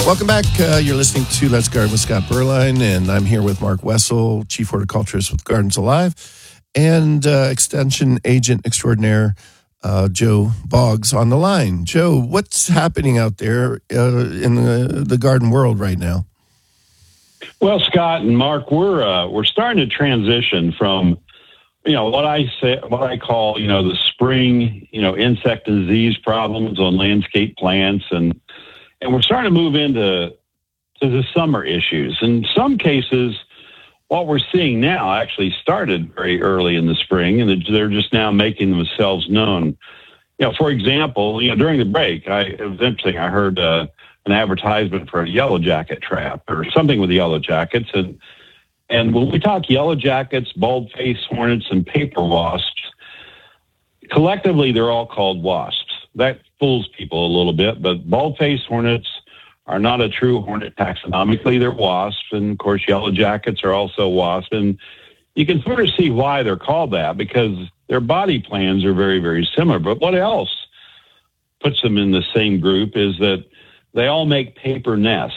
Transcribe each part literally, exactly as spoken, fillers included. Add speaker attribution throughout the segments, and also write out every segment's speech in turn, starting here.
Speaker 1: Welcome back. Uh, you're listening to Let's Garden with Scott Berline, and I'm here with Mark Wessel, Chief Horticulturist with Gardens Alive, and uh, Extension Agent Extraordinaire uh, Joe Boggs on the line. Joe, what's happening out there uh, in the, the garden world right now?
Speaker 2: Well, Scott and Mark, we're uh, we're starting to transition from, you know, what I say, what I call, you know, the spring, you know, insect and disease problems on landscape plants, and and we're starting to move into to the summer issues. In some cases, what we're seeing now actually started very early in the spring, and they're just now making themselves known. You know, for example, you know, during the break, I it was interesting. I heard uh, an advertisement for a yellow jacket trap or something with the yellow jackets, and and when we talk yellow jackets, bald-faced hornets, and paper wasps, collectively they're all called wasps. That fools people a little bit, but bald-faced hornets are not a true hornet taxonomically. They're wasps, and of course yellow jackets are also wasps, and you can sort of see why they're called that, because their body plans are very, very similar. But what else puts them in the same group is that they all make paper nests.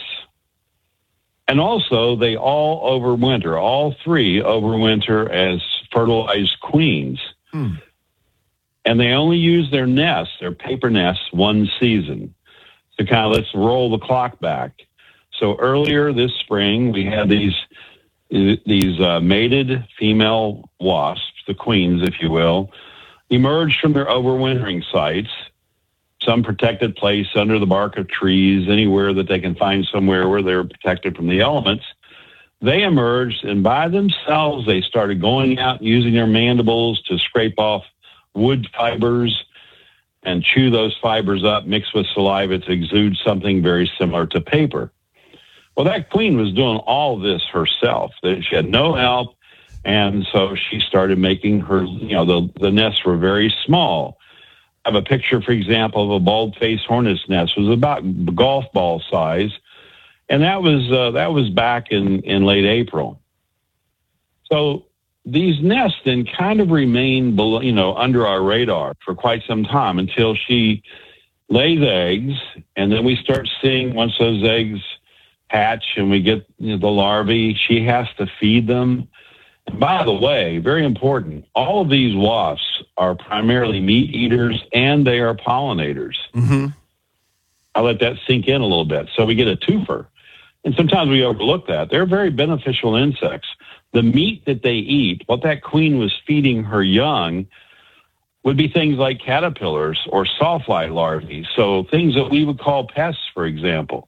Speaker 2: And also, they all overwinter. All three overwinter as fertilized queens. Hmm. And they only use their nests, their paper nests, one season. So kind of let's roll the clock back. So earlier this spring, we had these these uh, mated female wasps, the queens, if you will, emerge from their overwintering sites, some protected place under the bark of trees, anywhere that they can find somewhere where they're protected from the elements. They emerged, and by themselves, they started going out and using their mandibles to scrape off wood fibers and chew those fibers up, mixed with saliva to exude something very similar to paper. Well, that queen was doing all of this herself. She had no help, and so she started making her, you know, the, the nests were very small. I have a picture, for example, of a bald-faced hornet's nest. It was about golf ball size, and that was uh, that was back in, in late April. So these nests then kind of remain below, you know, under our radar for quite some time until she lays eggs, and then we start seeing, once those eggs hatch and we get, you know, the larvae, she has to feed them. And by the way, very important, all of these wasps are primarily meat eaters, and they are pollinators. Mm-hmm. I'll let that sink in a little bit. So we get a twofer. And sometimes we overlook that. They're very beneficial insects. The meat that they eat, what that queen was feeding her young, would be things like caterpillars or sawfly larvae. So things that we would call pests, for example.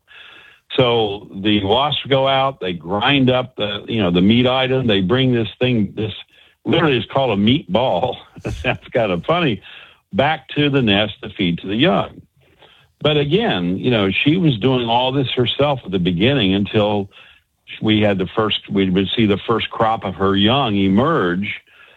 Speaker 2: So the wasps go out, they grind up the, you know, the meat item. They bring this thing, this literally is called a meat ball. That sounds kind of funny, back to the nest to feed to the young. But again, you know, she was doing all this herself at the beginning until we had the first, we would see the first crop of her young emerge.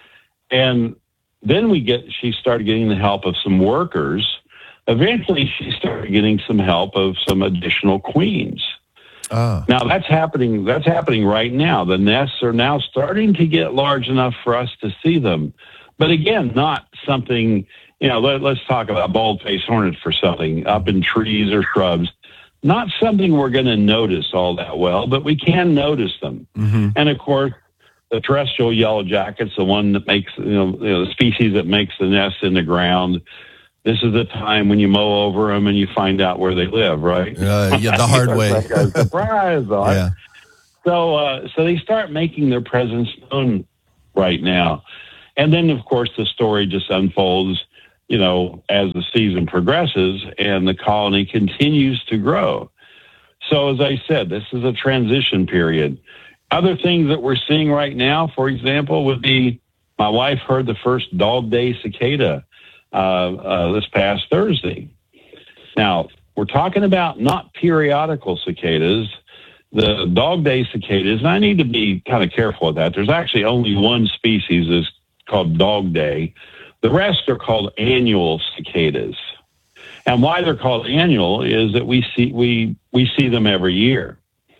Speaker 2: And then we get, she started getting the help of some workers. Eventually, she started getting some help of some additional queens. Ah. Now that's happening. That's happening right now. The nests are now starting to get large enough for us to see them, but again, not something. You know, let, let's talk about bald-faced hornet for something up in trees or shrubs. Not something we're going to notice all that well, but we can notice them. Mm-hmm. And of course, the terrestrial yellow jacket's the one that makes, you know, you know, the species that makes the nest in the ground. This is the time when you mow over them and you find out where they live, right?
Speaker 1: Uh, yeah, the hard way.
Speaker 2: Like a surprise. Yeah. So, uh, so they start making their presence known right now. And then, of course, the story just unfolds, you know, as the season progresses and the colony continues to grow. So, as I said, this is a transition period. Other things that we're seeing right now, for example, would be my wife heard the first dog day cicada Uh, uh, this past Thursday. Now, we're talking about not periodical cicadas, the dog day cicadas, and I need to be kind of careful with that. There's actually only one species that's called dog day. The rest are called annual cicadas. And why they're called annual is that we see we we see them every year.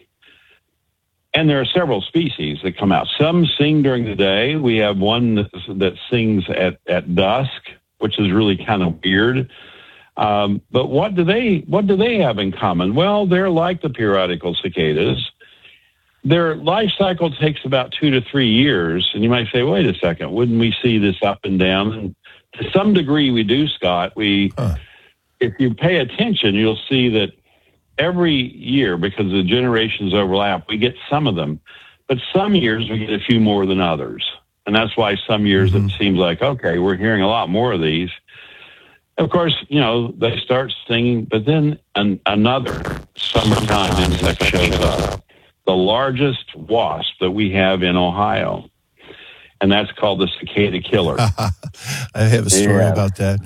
Speaker 2: And there are several species that come out. Some sing during the day. We have one that, that sings at, at dusk, which is really kind of weird. Um, but what do they what do they have in common? Well, they're like the periodical cicadas. Their life cycle takes about two to three years. And you might say, wait a second, wouldn't we see this up and down? And to some degree we do, Scott. We, huh. If you pay attention, you'll see that every year, because the generations overlap, we get some of them. But some years we get a few more than others. And that's why some years mm-hmm. it seems like, okay, we're hearing a lot more of these. Of course, you know, they start singing, but then an, another summertime insect shows up. The largest wasp that we have in Ohio, and that's called the cicada killer.
Speaker 1: I have a story yeah. about that.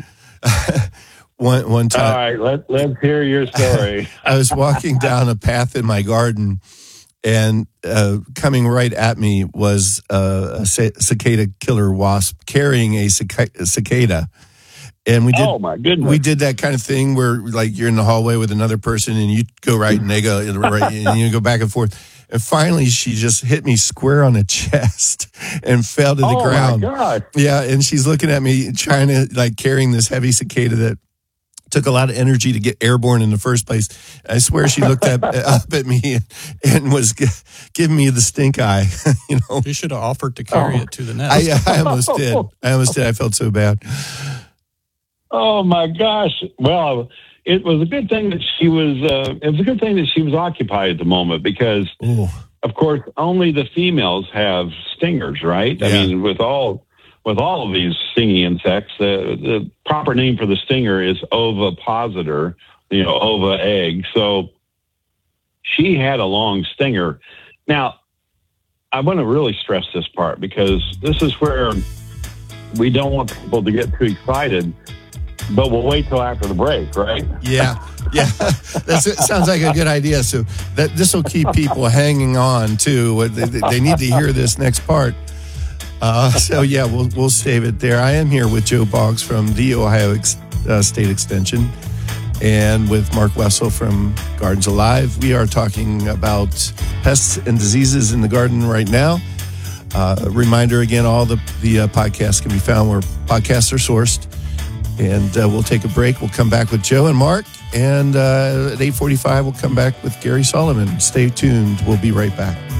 Speaker 1: one one time.
Speaker 2: All right, let, let's hear your story.
Speaker 1: I was walking down a path in my garden, and uh, coming right at me was uh, a cicada killer wasp carrying a cicada. And we did,
Speaker 2: oh my goodness.
Speaker 1: We did that kind of thing where, like, you're in the hallway with another person, and you go right, and they go right, and you go back and forth. And finally, she just hit me square on the chest and fell to the
Speaker 2: oh
Speaker 1: ground.
Speaker 2: Oh my God!
Speaker 1: Yeah, and she's looking at me, trying to like carrying this heavy cicada that took a lot of energy to get airborne in the first place. I swear, she looked up, up at me and, and was g- giving me the stink eye. You know,
Speaker 3: you should have offered to carry oh. it to the nest.
Speaker 1: I, I almost did. I almost did. I felt so bad.
Speaker 2: Oh my gosh! Well, it was a good thing that she was. Uh, it was a good thing that she was occupied at the moment because, Ooh. of course, only the females have stingers, right? Yeah. I mean, with all with all of these stinging insects, the the proper name for the stinger is ovipositor. You know, ova egg. So she had a long stinger. Now, I want to really stress this part because this is where we don't want people to get too excited. But we'll wait till after the break, right?
Speaker 1: Yeah, yeah. That sounds like a good idea. So that this will keep people hanging on too. They, they need to hear this next part. Uh, so yeah, we'll we'll save it there. I am here with Joe Boggs from the Ohio Ex- uh, State Extension, and with Mark Wessel from Gardens Alive. We are talking about pests and diseases in the garden right now. Uh, reminder again, all the the uh, podcasts can be found where podcasts are sourced. And uh, we'll take a break. We'll come back with Joe and Mark. And uh, at eight forty-five, we'll come back with Gary Solomon. Stay tuned. We'll be right back.